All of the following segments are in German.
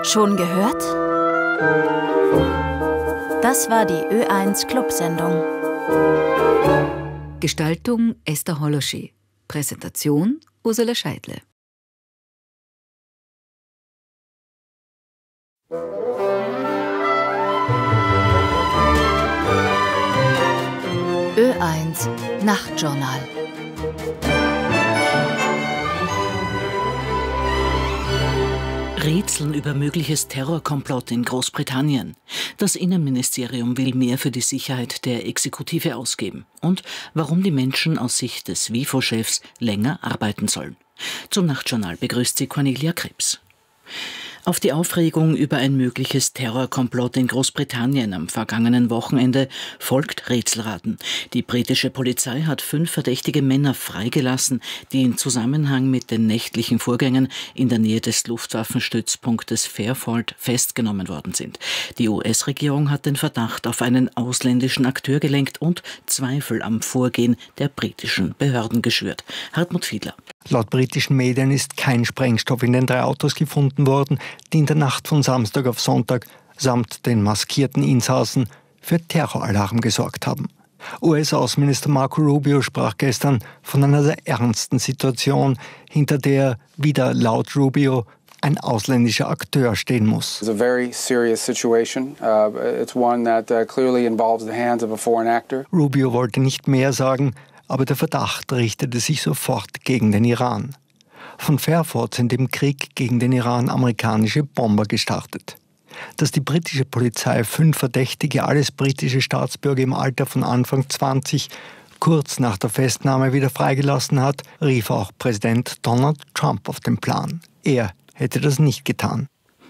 Schon gehört? Das war die Ö1 Clubsendung. Gestaltung Esther Holoschi. Präsentation Ursula Scheidle. Ö1 Nachtjournal. Rätseln über mögliches Terrorkomplott in Großbritannien. Das Innenministerium will mehr für die Sicherheit der Exekutive ausgeben. Und warum die Menschen aus Sicht des WIFO-Chefs länger arbeiten sollen. Zum Nachtjournal begrüßt sie Cornelia Krebs. Auf die Aufregung über ein mögliches Terrorkomplott in Großbritannien am vergangenen Wochenende folgt Rätselraten. Die britische Polizei hat 5 verdächtige Männer freigelassen, die in Zusammenhang mit den nächtlichen Vorgängen in der Nähe des Luftwaffenstützpunktes Fairfield festgenommen worden sind. Die US-Regierung hat den Verdacht auf einen ausländischen Akteur gelenkt und Zweifel am Vorgehen der britischen Behörden geschürt. Hartmut Fiedler. Laut britischen Medien ist kein Sprengstoff in den 3 Autos gefunden worden, die in der Nacht von Samstag auf Sonntag samt den maskierten Insassen für Terroralarm gesorgt haben. US-Außenminister Marco Rubio sprach gestern von einer sehr ernsten Situation, hinter der wieder laut Rubio ein ausländischer Akteur stehen muss. It's a very serious situation. It's one that clearly involves the hands of a foreign actor. Rubio wollte nicht mehr sagen, aber der Verdacht richtete sich sofort gegen den Iran. Von Fairfield sind im Krieg gegen den Iran amerikanische Bomber gestartet. Dass die britische Polizei 5 Verdächtige, alles britische Staatsbürger im Alter von Anfang 20, kurz nach der Festnahme wieder freigelassen hat, rief auch Präsident Donald Trump auf den Plan. Er hätte das nicht getan.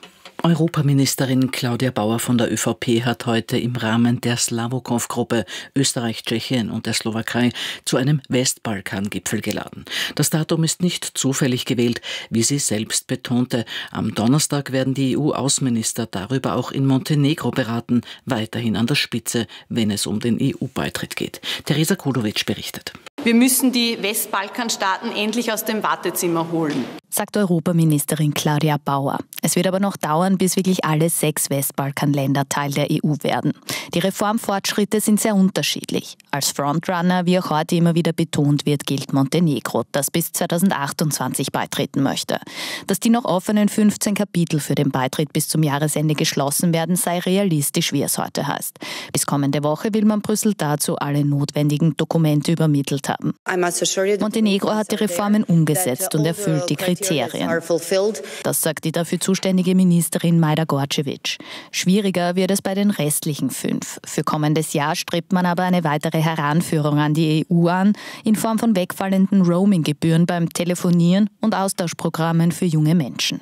Europaministerin Claudia Bauer von der ÖVP hat heute im Rahmen der Slawokov-Gruppe Österreich, Tschechien und der Slowakei zu einem Westbalkan-Gipfel geladen. Das Datum ist nicht zufällig gewählt, wie sie selbst betonte. Am Donnerstag werden die EU-Außenminister darüber auch in Montenegro beraten, weiterhin an der Spitze, wenn es um den EU-Beitritt geht. Teresa Kulovic berichtet. Wir müssen die Westbalkanstaaten endlich aus dem Wartezimmer holen, sagt Europaministerin Claudia Bauer. Es wird aber noch dauern, bis wirklich alle 6 Westbalkanländer Teil der EU werden. Die Reformfortschritte sind sehr unterschiedlich. Als Frontrunner, wie auch heute immer wieder betont wird, gilt Montenegro, das bis 2028 beitreten möchte. Dass die noch offenen 15 Kapitel für den Beitritt bis zum Jahresende geschlossen werden, sei realistisch, wie es heute heißt. Bis kommende Woche will man Brüssel dazu alle notwendigen Dokumente übermittelt haben. Montenegro hat die Reformen umgesetzt und erfüllt die Kriterien. Das sagt die dafür zuständige Ministerin Majda Gorčević. Schwieriger wird es bei den restlichen 5. Für kommendes Jahr strebt man aber eine weitere Heranführung an die EU an, in Form von wegfallenden Roaming-Gebühren beim Telefonieren und Austauschprogrammen für junge Menschen.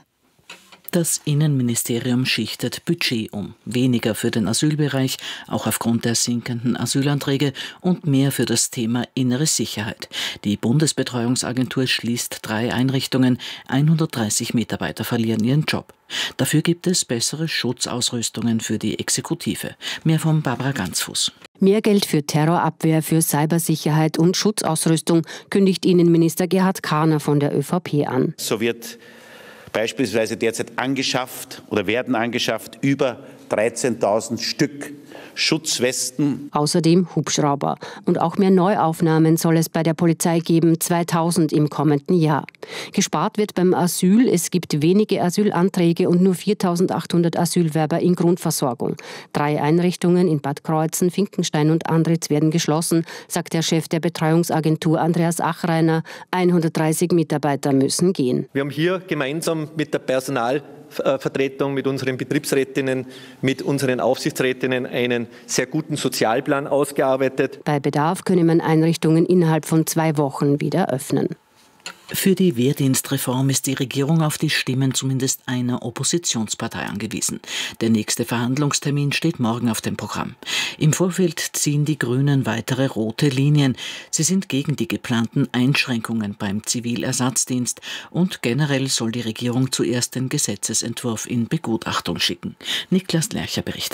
Das Innenministerium schichtet Budget um. Weniger für den Asylbereich, auch aufgrund der sinkenden Asylanträge, und mehr für das Thema innere Sicherheit. Die Bundesbetreuungsagentur schließt 3 Einrichtungen, 130 Mitarbeiter verlieren ihren Job. Dafür gibt es bessere Schutzausrüstungen für die Exekutive. Mehr von Barbara Ganzfuß. Mehr Geld für Terrorabwehr, für Cybersicherheit und Schutzausrüstung kündigt Innenminister Gerhard Karner von der ÖVP an. So wird beispielsweise derzeit angeschafft oder werden angeschafft über 13.000 Stück Schutzwesten. Außerdem Hubschrauber. Und auch mehr Neuaufnahmen soll es bei der Polizei geben, 2000 im kommenden Jahr. Gespart wird beim Asyl. Es gibt wenige Asylanträge und nur 4.800 Asylwerber in Grundversorgung. 3 Einrichtungen in Bad Kreuzen, Finkenstein und Andritz werden geschlossen, sagt der Chef der Betreuungsagentur Andreas Achreiner. 130 Mitarbeiter müssen gehen. Wir haben hier gemeinsam mit der Personalvertretung, mit unseren Betriebsrätinnen, mit unseren Aufsichtsrätinnen einen sehr guten Sozialplan ausgearbeitet. Bei Bedarf könne man Einrichtungen innerhalb von 2 Wochen wieder öffnen. Für die Wehrdienstreform ist die Regierung auf die Stimmen zumindest einer Oppositionspartei angewiesen. Der nächste Verhandlungstermin steht morgen auf dem Programm. Im Vorfeld ziehen die Grünen weitere rote Linien. Sie sind gegen die geplanten Einschränkungen beim Zivilersatzdienst und generell soll die Regierung zuerst den Gesetzesentwurf in Begutachtung schicken. Niklas Lercher berichtet.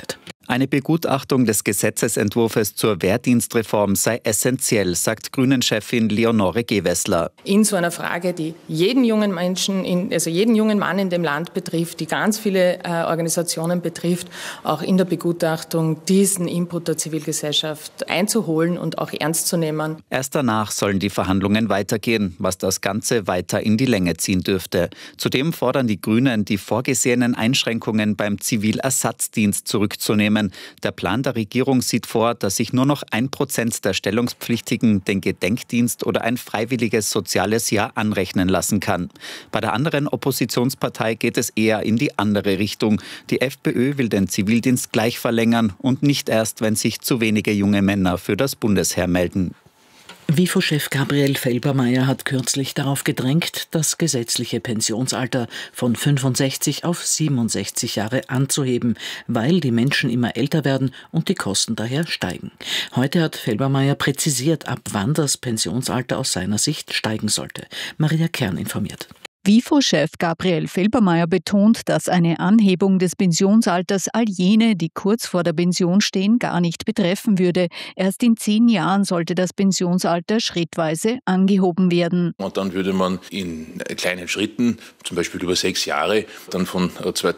Eine Begutachtung des Gesetzesentwurfs zur Wehrdienstreform sei essentiell, sagt Grünen-Chefin Leonore Gewessler. In so einer Frage, die jeden jungen Menschen, jeden jungen Mann in dem Land betrifft, die ganz viele Organisationen betrifft, auch in der Begutachtung diesen Input der Zivilgesellschaft einzuholen und auch ernst zu nehmen. Erst danach sollen die Verhandlungen weitergehen, was das Ganze weiter in die Länge ziehen dürfte. Zudem fordern die Grünen, die vorgesehenen Einschränkungen beim Zivilersatzdienst zurückzunehmen. Der Plan der Regierung sieht vor, dass sich nur noch 1% der Stellungspflichtigen den Gedenkdienst oder ein freiwilliges soziales Jahr anrechnen lassen kann. Bei der anderen Oppositionspartei geht es eher in die andere Richtung. Die FPÖ will den Zivildienst gleich verlängern und nicht erst, wenn sich zu wenige junge Männer für das Bundesheer melden. WIFO-Chef Gabriel Felbermayr hat kürzlich darauf gedrängt, das gesetzliche Pensionsalter von 65 auf 67 Jahre anzuheben, weil die Menschen immer älter werden und die Kosten daher steigen. Heute hat Felbermayr präzisiert, ab wann das Pensionsalter aus seiner Sicht steigen sollte. Maria Kern informiert. WIFO-Chef Gabriel Felbermayr betont, dass eine Anhebung des Pensionsalters all jene, die kurz vor der Pension stehen, gar nicht betreffen würde. Erst in 10 Jahren sollte das Pensionsalter schrittweise angehoben werden. Und dann würde man in kleinen Schritten, zum Beispiel über 6 Jahre, dann von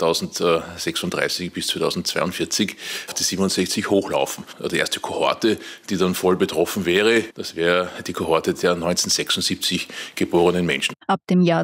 2036 bis 2042 auf die 67 hochlaufen. Die erste Kohorte, die dann voll betroffen wäre, das wäre die Kohorte der 1976 geborenen Menschen. Ab dem Jahr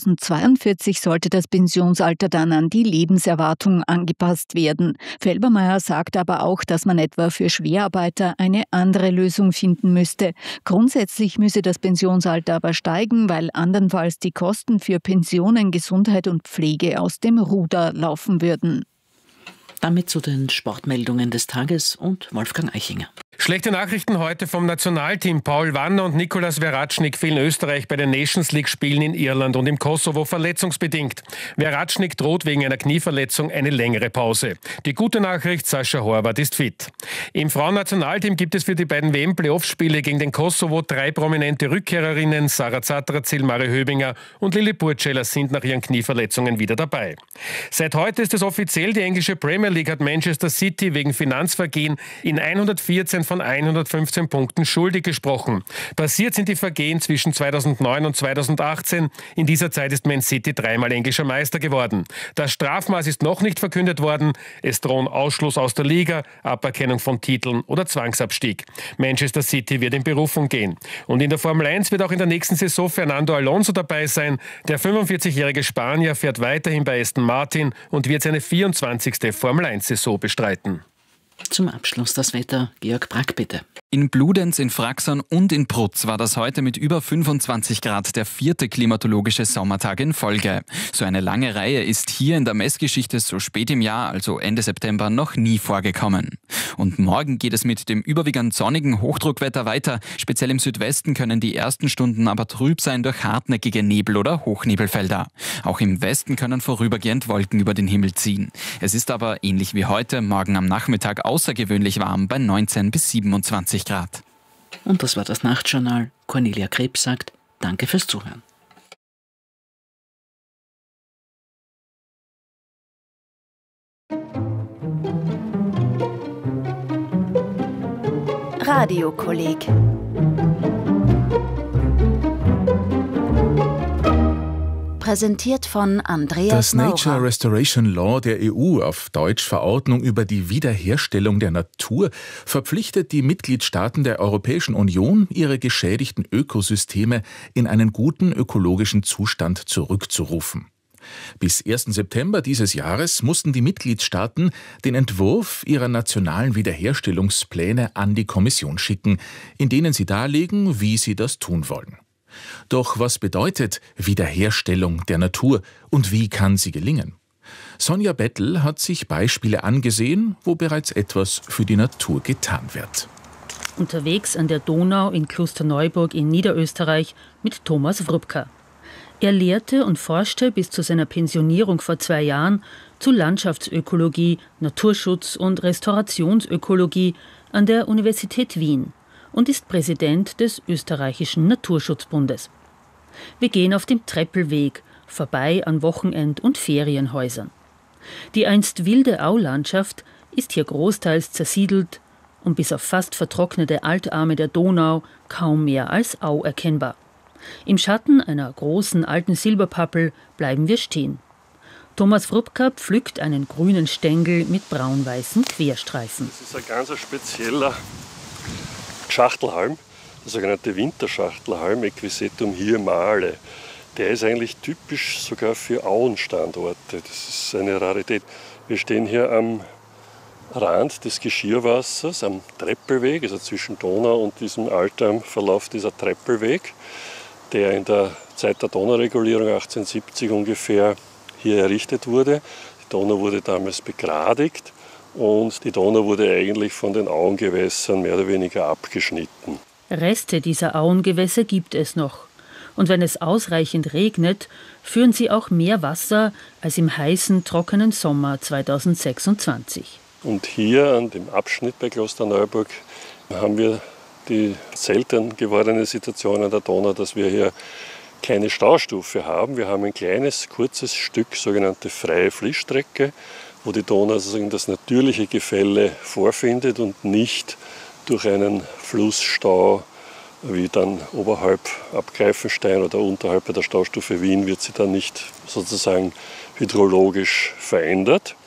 2042 sollte das Pensionsalter dann an die Lebenserwartung angepasst werden. Felbermayr sagt aber auch, dass man etwa für Schwerarbeiter eine andere Lösung finden müsste. Grundsätzlich müsse das Pensionsalter aber steigen, weil andernfalls die Kosten für Pensionen, Gesundheit und Pflege aus dem Ruder laufen würden. Damit zu den Sportmeldungen des Tages und Wolfgang Eichinger. Schlechte Nachrichten heute vom Nationalteam. Paul Wanner und Nikolas Verratschnik fehlen Österreich bei den Nations League-Spielen in Irland und im Kosovo verletzungsbedingt. Verratschnik droht wegen einer Knieverletzung eine längere Pause. Die gute Nachricht, Sascha Horvath ist fit. Im Frauennationalteam gibt es für die beiden WM-Playoff-Spiele gegen den Kosovo 3 prominente Rückkehrerinnen. Sarah Zatrazil, Mari Höbinger und Lili Burcella sind nach ihren Knieverletzungen wieder dabei. Seit heute ist es offiziell, die englische Premier League hat Manchester City wegen Finanzvergehen in 114 von 115 Punkten schuldig gesprochen. Passiert sind die Vergehen zwischen 2009 und 2018. In dieser Zeit ist Man City 3-mal englischer Meister geworden. Das Strafmaß ist noch nicht verkündet worden. Es drohen Ausschluss aus der Liga, Aberkennung von Titeln oder Zwangsabstieg. Manchester City wird in Berufung gehen. Und in der Formel 1 wird auch in der nächsten Saison Fernando Alonso dabei sein. Der 45-jährige Spanier fährt weiterhin bei Aston Martin und wird seine 24. Formel 1-Saison bestreiten. Zum Abschluss das Wetter. Georg Brack, bitte. In Bludenz, in Fraxern und in Prutz war das heute mit über 25 Grad der 4. klimatologische Sommertag in Folge. So eine lange Reihe ist hier in der Messgeschichte so spät im Jahr, also Ende September, noch nie vorgekommen. Und morgen geht es mit dem überwiegend sonnigen Hochdruckwetter weiter. Speziell im Südwesten können die ersten Stunden aber trüb sein durch hartnäckige Nebel- oder Hochnebelfelder. Auch im Westen können vorübergehend Wolken über den Himmel ziehen. Es ist aber, ähnlich wie heute, morgen am Nachmittag außergewöhnlich warm bei 19 bis 27 Grad. Und das war das Nachtjournal. Cornelia Krebs sagt, danke fürs Zuhören. Radiokolleg. Präsentiert von Andreas Maurer. Das Nature Restoration Law der EU, auf Deutsch Verordnung über die Wiederherstellung der Natur, verpflichtet die Mitgliedstaaten der Europäischen Union, ihre geschädigten Ökosysteme in einen guten ökologischen Zustand zurückzurufen. Bis 1. September dieses Jahres mussten die Mitgliedstaaten den Entwurf ihrer nationalen Wiederherstellungspläne an die Kommission schicken, in denen sie darlegen, wie sie das tun wollen. Doch was bedeutet Wiederherstellung der Natur und wie kann sie gelingen? Sonja Bettel hat sich Beispiele angesehen, wo bereits etwas für die Natur getan wird. Unterwegs an der Donau in Klosterneuburg in Niederösterreich mit Thomas Wrubka. Er lehrte und forschte bis zu seiner Pensionierung vor 2 Jahren zu Landschaftsökologie, Naturschutz und Restaurationsökologie an der Universität Wien und ist Präsident des Österreichischen Naturschutzbundes. Wir gehen auf dem Treppelweg, vorbei an Wochenend- und Ferienhäusern. Die einst wilde Aulandschaft ist hier großteils zersiedelt und bis auf fast vertrocknete Altarme der Donau kaum mehr als Au erkennbar. Im Schatten einer großen alten Silberpappel bleiben wir stehen. Thomas Vrupka pflückt einen grünen Stängel mit braun-weißen Querstreifen. Das ist ein ganz spezieller Schachtelhalm, der sogenannte Winterschachtelhalm, Equisetum hiemale. Der ist eigentlich typisch sogar für Auenstandorte. Das ist eine Rarität. Wir stehen hier am Rand des Geschirrwassers, am Treppelweg, also zwischen Donau und diesem Altarm verläuft dieser Treppelweg, der in der Zeit der Donauregulierung 1870 ungefähr hier errichtet wurde. Die Donau wurde damals begradigt und die Donau wurde eigentlich von den Auengewässern mehr oder weniger abgeschnitten. Reste dieser Auengewässer gibt es noch. Und wenn es ausreichend regnet, führen sie auch mehr Wasser als im heißen, trockenen Sommer 2026. Und hier an dem Abschnitt bei Klosterneuburg haben wir die selten gewordene Situation an der Donau, dass wir hier keine Staustufe haben. Wir haben ein kleines, kurzes Stück, sogenannte freie Fließstrecke, wo die Donau sozusagen das natürliche Gefälle vorfindet und nicht durch einen Flussstau, wie dann oberhalb ab Greifenstein oder unterhalb bei der Staustufe Wien, wird sie dann nicht sozusagen hydrologisch verändert.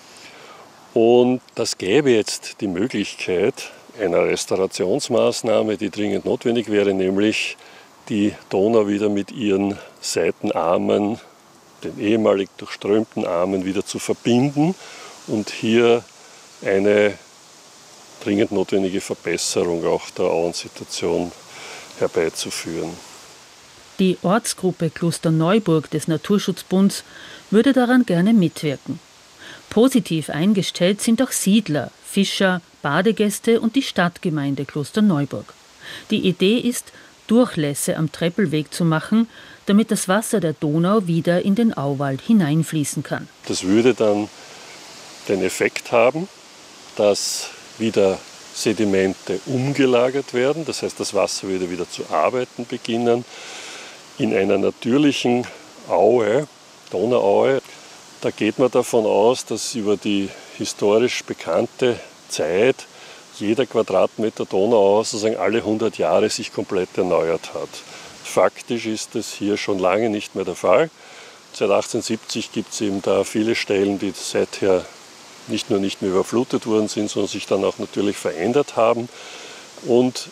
Und das gäbe jetzt die Möglichkeit einer Restaurationsmaßnahme, die dringend notwendig wäre, nämlich die Donau wieder mit ihren Seitenarmen, den ehemalig durchströmten Armen, wieder zu verbinden und hier eine dringend notwendige Verbesserung auch der Auensituation herbeizuführen. Die Ortsgruppe Klosterneuburg des Naturschutzbunds würde daran gerne mitwirken. Positiv eingestellt sind auch Siedler, Fischer, Badegäste und die Stadtgemeinde Klosterneuburg. Die Idee ist, Durchlässe am Treppelweg zu machen, damit das Wasser der Donau wieder in den Auwald hineinfließen kann. Das würde dann den Effekt haben, dass wieder Sedimente umgelagert werden, das heißt, das Wasser würde wieder zu arbeiten beginnen. In einer natürlichen Aue, Donauaue, da geht man davon aus, dass über die historisch bekannte Zeit jeder Quadratmeter Donauaue sozusagen alle 100 Jahre sich komplett erneuert hat. Faktisch ist das hier schon lange nicht mehr der Fall. Seit 1870 gibt es eben da viele Stellen, die seither nicht nur nicht mehr überflutet worden sind, sondern sich dann auch natürlich verändert haben. Und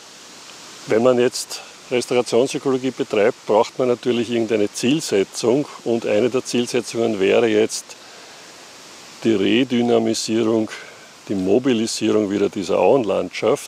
wenn man jetzt Restaurationsökologie betreibt, braucht man natürlich irgendeine Zielsetzung. Und eine der Zielsetzungen wäre jetzt die Redynamisierung, die Mobilisierung wieder dieser Auenlandschaft,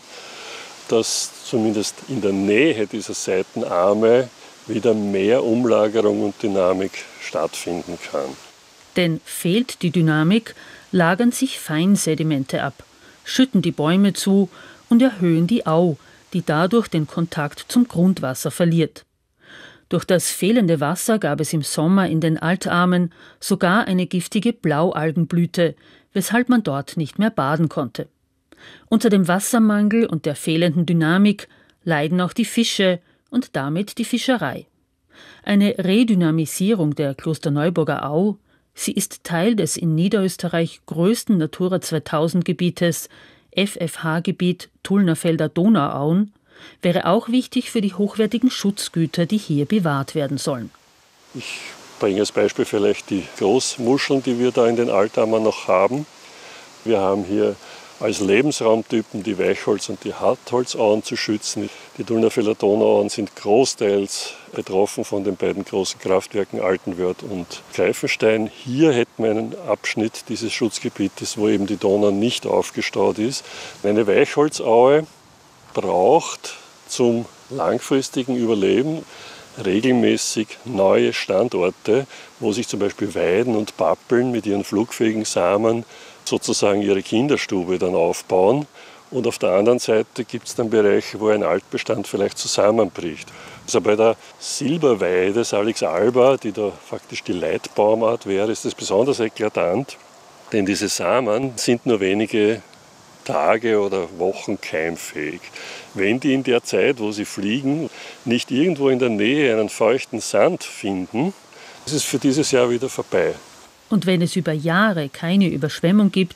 dass zumindest in der Nähe dieser Seitenarme wieder mehr Umlagerung und Dynamik stattfinden kann. Denn fehlt die Dynamik, lagern sich Feinsedimente ab, schütten die Bäume zu und erhöhen die Au, die dadurch den Kontakt zum Grundwasser verliert. Durch das fehlende Wasser gab es im Sommer in den Altarmen sogar eine giftige Blaualgenblüte, weshalb man dort nicht mehr baden konnte. Unter dem Wassermangel und der fehlenden Dynamik leiden auch die Fische und damit die Fischerei. Eine Redynamisierung der Klosterneuburger Au, sie ist Teil des in Niederösterreich größten Natura 2000-Gebietes, FFH-Gebiet Tullnerfelder Donauauen, wäre auch wichtig für die hochwertigen Schutzgüter, die hier bewahrt werden sollen. Ich bringe als Beispiel vielleicht die Großmuscheln, die wir da in den Altarmen noch haben. Wir haben hier als Lebensraumtypen die Weichholz- und die Hartholzauen zu schützen. Die Tullnerfelder Donauauen sind großteils betroffen von den beiden großen Kraftwerken Altenwörth und Greifenstein. Hier hätten wir einen Abschnitt dieses Schutzgebietes, wo eben die Donau nicht aufgestaut ist. Eine Weichholzaue braucht zum langfristigen Überleben regelmäßig neue Standorte, wo sich zum Beispiel Weiden und Pappeln mit ihren flugfähigen Samen sozusagen ihre Kinderstube dann aufbauen. Und auf der anderen Seite gibt es dann Bereiche, wo ein Altbestand vielleicht zusammenbricht. Also bei der Silberweide Salix alba, die da faktisch die Leitbaumart wäre, ist das besonders eklatant, denn diese Samen sind nur wenige Tage oder Wochen keimfähig. Wenn die in der Zeit, wo sie fliegen, nicht irgendwo in der Nähe einen feuchten Sand finden, ist es für dieses Jahr wieder vorbei. Und wenn es über Jahre keine Überschwemmung gibt,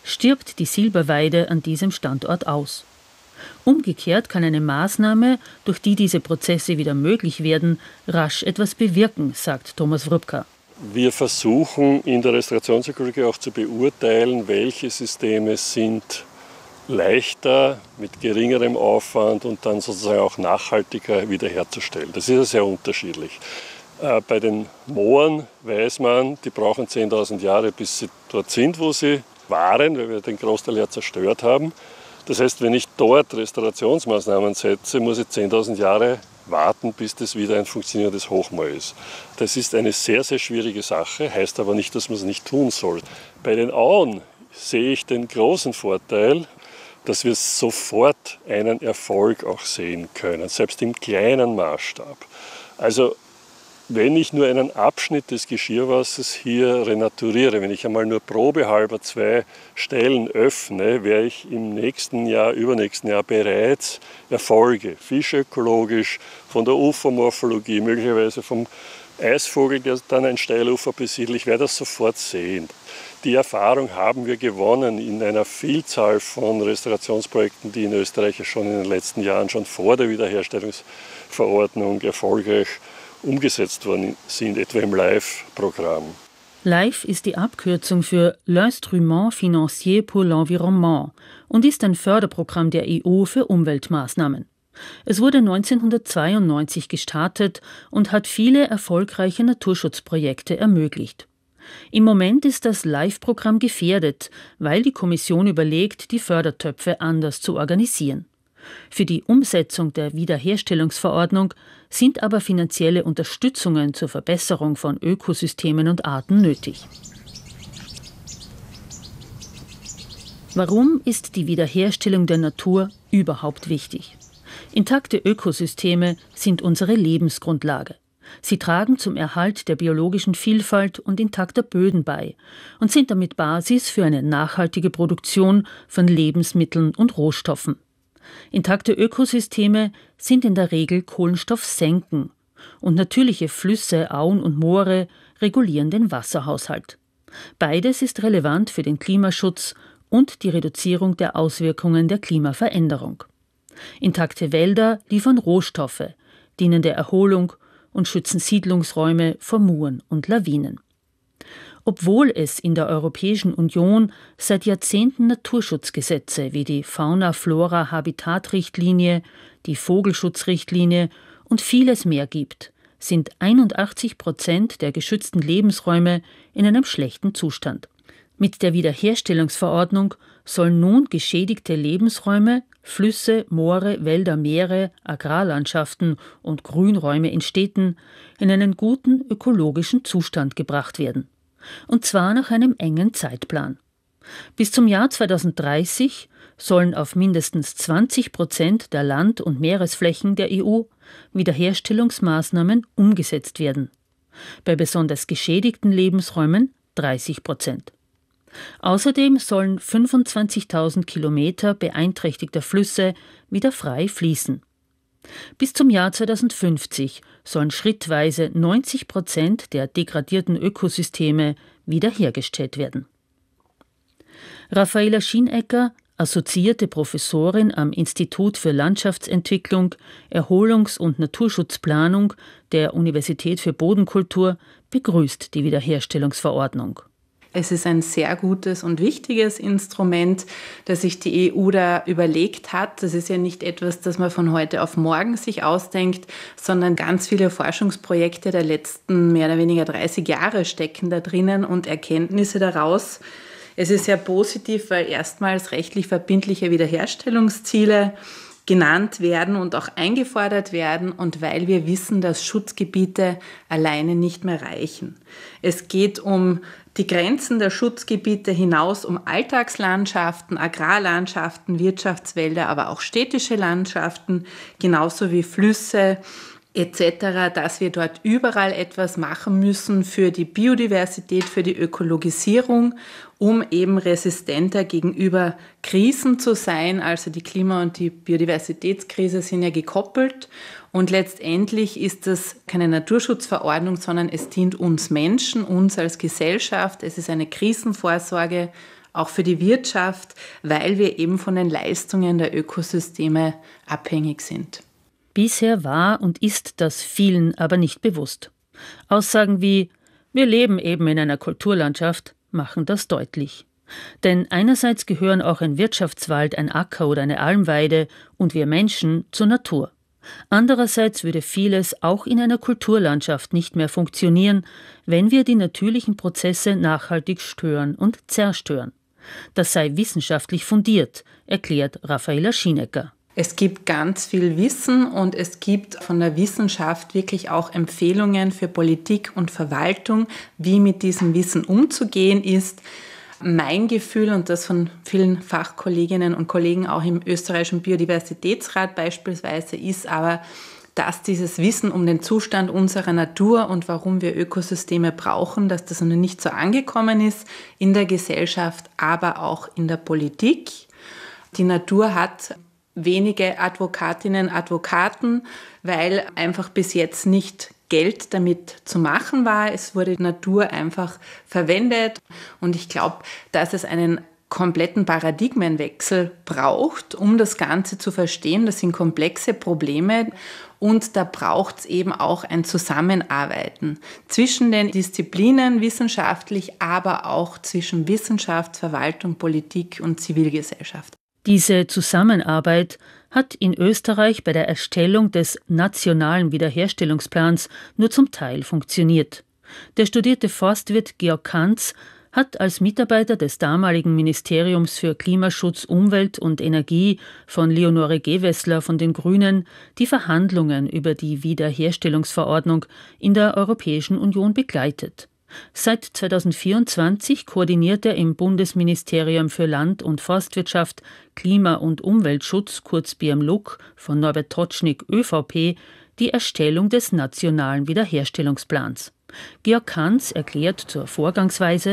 stirbt die Silberweide an diesem Standort aus. Umgekehrt kann eine Maßnahme, durch die diese Prozesse wieder möglich werden, rasch etwas bewirken, sagt Thomas Wrubka. Wir versuchen in der Restaurationsökologie auch zu beurteilen, welche Systeme sind leichter, mit geringerem Aufwand und dann sozusagen auch nachhaltiger wiederherzustellen. Das ist ja sehr unterschiedlich. Bei den Mooren weiß man, die brauchen 10.000 Jahre, bis sie dort sind, wo sie waren, weil wir den Großteil ja zerstört haben. Das heißt, wenn ich dort Restaurationsmaßnahmen setze, muss ich 10.000 Jahre warten, bis das wieder ein funktionierendes Hochmoor ist. Das ist eine sehr, sehr schwierige Sache, heißt aber nicht, dass man es nicht tun soll. Bei den Auen sehe ich den großen Vorteil, dass wir sofort einen Erfolg auch sehen können, selbst im kleinen Maßstab. Also wenn ich nur einen Abschnitt des Geschirrwassers hier renaturiere, wenn ich einmal nur probehalber 2 Stellen öffne, werde ich im nächsten Jahr, übernächsten Jahr bereits Erfolge, fischökologisch, von der Ufermorphologie, möglicherweise vom Eisvogel, der dann ein Steilufer besiedelt, ich werde das sofort sehen. Die Erfahrung haben wir gewonnen in einer Vielzahl von Restaurationsprojekten, die in Österreich schon in den letzten Jahren, schon vor der Wiederherstellungsverordnung erfolgreich umgesetzt worden sind, etwa im LIFE-Programm. LIFE ist die Abkürzung für l'Instrument Financier pour l'Environnement und ist ein Förderprogramm der EU für Umweltmaßnahmen. Es wurde 1992 gestartet und hat viele erfolgreiche Naturschutzprojekte ermöglicht. Im Moment ist das LIFE-Programm gefährdet, weil die Kommission überlegt, die Fördertöpfe anders zu organisieren. Für die Umsetzung der Wiederherstellungsverordnung sind aber finanzielle Unterstützungen zur Verbesserung von Ökosystemen und Arten nötig. Warum ist die Wiederherstellung der Natur überhaupt wichtig? Intakte Ökosysteme sind unsere Lebensgrundlage. Sie tragen zum Erhalt der biologischen Vielfalt und intakter Böden bei und sind damit Basis für eine nachhaltige Produktion von Lebensmitteln und Rohstoffen. Intakte Ökosysteme sind in der Regel Kohlenstoffsenken und natürliche Flüsse, Auen und Moore regulieren den Wasserhaushalt. Beides ist relevant für den Klimaschutz und die Reduzierung der Auswirkungen der Klimaveränderung. Intakte Wälder liefern Rohstoffe, dienen der Erholung und schützen Siedlungsräume vor Muren und Lawinen. Obwohl es in der Europäischen Union seit Jahrzehnten Naturschutzgesetze wie die Fauna-Flora-Habitat-Richtlinie, die Vogelschutzrichtlinie und vieles mehr gibt, sind 81% der geschützten Lebensräume in einem schlechten Zustand. Mit der Wiederherstellungsverordnung sollen nun geschädigte Lebensräume, Flüsse, Moore, Wälder, Meere, Agrarlandschaften und Grünräume in Städten in einen guten ökologischen Zustand gebracht werden. Und zwar nach einem engen Zeitplan. Bis zum Jahr 2030 sollen auf mindestens 20% der Land- und Meeresflächen der EU Wiederherstellungsmaßnahmen umgesetzt werden. Bei besonders geschädigten Lebensräumen 30%. Außerdem sollen 25.000 Kilometer beeinträchtigter Flüsse wieder frei fließen. Bis zum Jahr 2050 sollen schrittweise 90% der degradierten Ökosysteme wiederhergestellt werden. Raffaela Schienecker, assoziierte Professorin am Institut für Landschaftsentwicklung, Erholungs- und Naturschutzplanung der Universität für Bodenkultur, begrüßt die Wiederherstellungsverordnung. Es ist ein sehr gutes und wichtiges Instrument, das sich die EU da überlegt hat. Das ist ja nicht etwas, das man von heute auf morgen sich ausdenkt, sondern ganz viele Forschungsprojekte der letzten mehr oder weniger 30 Jahre stecken da drinnen und Erkenntnisse daraus. Es ist sehr positiv, weil erstmals rechtlich verbindliche Wiederherstellungsziele genannt werden und auch eingefordert werden und weil wir wissen, dass Schutzgebiete alleine nicht mehr reichen. Es geht um die Grenzen der Schutzgebiete hinaus, um Alltagslandschaften, Agrarlandschaften, Wirtschaftswälder, aber auch städtische Landschaften, genauso wie Flüsse etc., dass wir dort überall etwas machen müssen für die Biodiversität, für die Ökologisierung, um eben resistenter gegenüber Krisen zu sein. Also die Klima- und die Biodiversitätskrise sind ja gekoppelt. Und letztendlich ist das keine Naturschutzverordnung, sondern es dient uns Menschen, uns als Gesellschaft. Es ist eine Krisenvorsorge auch für die Wirtschaft, weil wir eben von den Leistungen der Ökosysteme abhängig sind. Bisher war und ist das vielen aber nicht bewusst. Aussagen wie „Wir leben eben in einer Kulturlandschaft" machen das deutlich. Denn einerseits gehören auch ein Wirtschaftswald, ein Acker oder eine Almweide und wir Menschen zur Natur. Andererseits würde vieles auch in einer Kulturlandschaft nicht mehr funktionieren, wenn wir die natürlichen Prozesse nachhaltig stören und zerstören. Das sei wissenschaftlich fundiert, erklärt Raffaela Schienecker. Es gibt ganz viel Wissen und es gibt von der Wissenschaft wirklich auch Empfehlungen für Politik und Verwaltung, wie mit diesem Wissen umzugehen ist. Mein Gefühl und das von vielen Fachkolleginnen und Kollegen auch im österreichischen Biodiversitätsrat beispielsweise ist aber, dass dieses Wissen um den Zustand unserer Natur und warum wir Ökosysteme brauchen, dass das noch nicht so angekommen ist in der Gesellschaft, aber auch in der Politik. Die Natur hat wenige Advokatinnen, Advokaten, weil einfach bis jetzt nicht Geld damit zu machen war. Es wurde Natur einfach verwendet und ich glaube, dass es einen kompletten Paradigmenwechsel braucht, um das Ganze zu verstehen. Das sind komplexe Probleme und da braucht es eben auch ein Zusammenarbeiten zwischen den Disziplinen wissenschaftlich, aber auch zwischen Wissenschaft, Verwaltung, Politik und Zivilgesellschaft. Diese Zusammenarbeit hat in Österreich bei der Erstellung des Nationalen Wiederherstellungsplans nur zum Teil funktioniert. Der studierte Forstwirt Georg Kantz hat als Mitarbeiter des damaligen Ministeriums für Klimaschutz, Umwelt und Energie von Leonore Gewessler von den Grünen die Verhandlungen über die Wiederherstellungsverordnung in der Europäischen Union begleitet. Seit 2024 koordiniert er im Bundesministerium für Land- und Forstwirtschaft, Klima- und Umweltschutz, kurz BMLUK, von Norbert Totschnig, ÖVP, die Erstellung des Nationalen Wiederherstellungsplans. Georg Kantz erklärt zur Vorgangsweise: